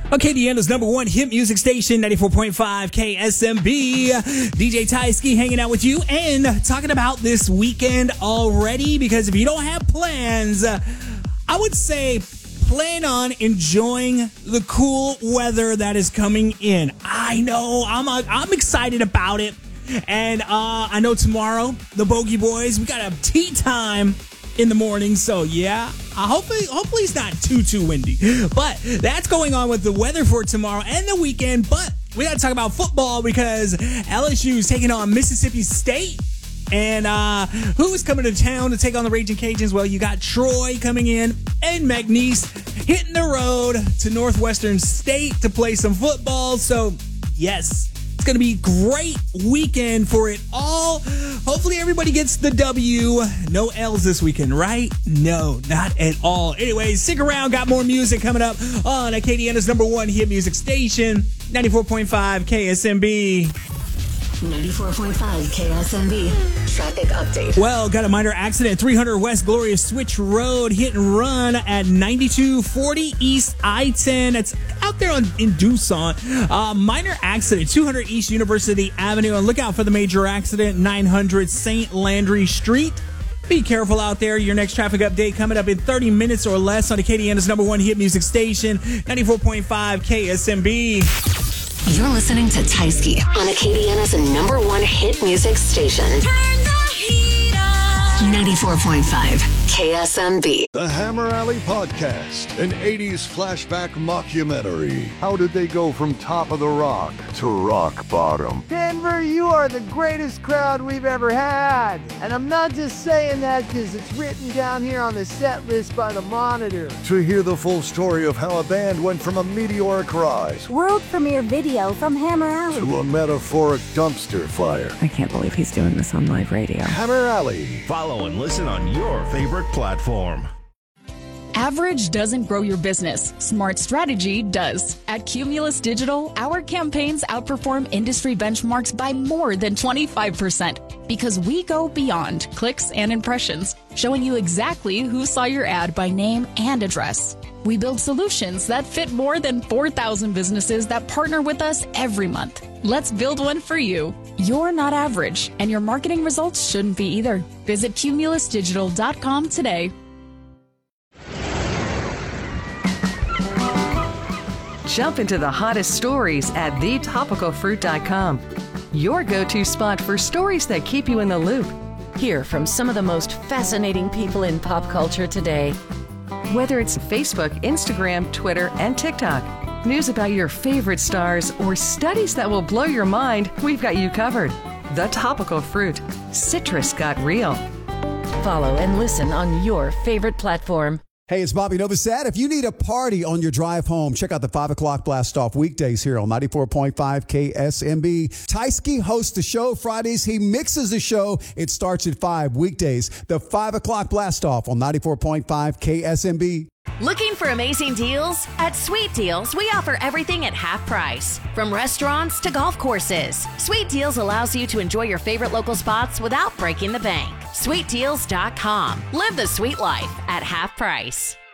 Okay, Deanna's number one hit music station, 94.5 KSMB. DJ Tyski hanging out with you and talking about this weekend already, because if you don't have plans, I would say plan on enjoying the cool weather that is coming in. I know, I'm excited about it. And I know tomorrow, the Bogey Boys, we got a tea time in the morning, so yeah, hopefully it's not too windy, but that's going on with the weather for tomorrow and the weekend. But we got to talk about football because LSU is taking on Mississippi State, and who is coming to town to take on the Raging Cajuns? Well, you got Troy coming in and McNeese hitting the road to Northwestern State to play some football. So yes, it's going to be a great weekend for it all. Hopefully everybody gets the W. No L's this weekend, right? No, not at all. Anyways, stick around. Got more music coming up on Acadiana's number one hit music station, 94.5 KSMB. 94.5 KSMB. Traffic update. Well, got a minor accident at 300 West Gloria Switch Road. Hit and run at 9240 East I-10. That's out there in Doosan. Minor accident, 200 East University Avenue. And look out for the major accident, 900 St. Landry Street. Be careful out there. Your next traffic update coming up in 30 minutes or less on Acadiana's number one hit music station, 94.5 KSMB. You're listening to Tyski on Acadiana's number one hit music station. Turn the heat up. 94.5 KSMB. The Hammer Alley Podcast, an 80s flashback mockumentary. How did they go from top of the rock to rock bottom? Denver, you are the greatest crowd we've ever had. And I'm not just saying that because it's written down here on the set list by the Monitor. To hear the full story of how a band went from a meteoric rise world premiere video from Hammer Alley to a metaphoric dumpster fire. I can't believe he's doing this on live radio. Hammer Alley. Follow and listen on your favorite platform. Average doesn't grow your business. Smart strategy does. At Cumulus Digital, our campaigns outperform industry benchmarks by more than 25% because we go beyond clicks and impressions, showing you exactly who saw your ad by name and address. We build solutions that fit more than 4,000 businesses that partner with us every month. Let's build one for you. You're not average, and your marketing results shouldn't be either. Visit cumulusdigital.com today. Jump into the hottest stories at thetopicalfruit.com. Your go-to spot for stories that keep you in the loop. Hear from some of the most fascinating people in pop culture today. Whether it's Facebook, Instagram, Twitter, and TikTok, news about your favorite stars, or studies that will blow your mind, we've got you covered. The Topical Fruit. Citrus got real. Follow and listen on your favorite platform. Hey, it's Bobby Novosad. If you need a party on your drive home, check out the 5 o'clock blast off weekdays here on 94.5 KSMB. Tyski hosts the show Fridays. He mixes the show. It starts at 5 weekdays. The 5 o'clock blast off on 94.5 KSMB. Looking for amazing deals? At Sweet Deals, we offer everything at half price. From restaurants to golf courses, Sweet Deals allows you to enjoy your favorite local spots without breaking the bank. SweetDeals.com. Live the sweet life at half price.